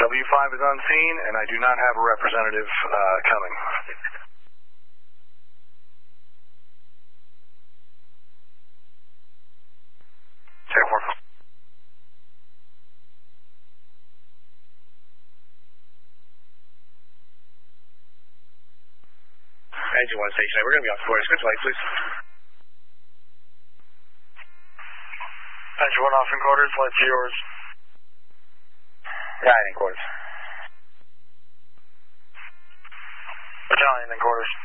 W5 is on scene, and I do not have a representative coming. Check 4. Engine 1 station. We're going to be on score. Switch lights, please. Engine 1 off in quarters. Lights are yours. Guiding quarters. Battalion in quarters.